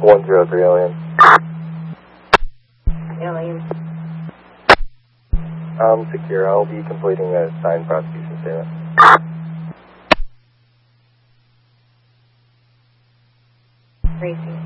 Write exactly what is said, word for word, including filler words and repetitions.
one zero three Alien. Alien. Um, secure. I'll be completing a signed prosecution statement. Racing.